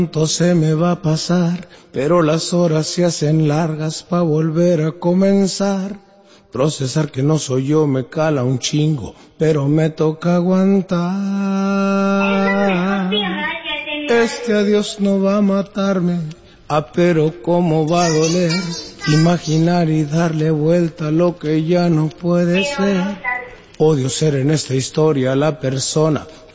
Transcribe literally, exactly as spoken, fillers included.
Pronto se me va a pasar, pero las horas se hacen largas pa' volver a comenzar. Procesar que no soy yo me cala un chingo, pero me toca aguantar. Este adiós no va a matarme, ah, pero cómo va a doler. Imaginar y darle vuelta a lo que ya no puede ser. Odio ser en esta historia la persona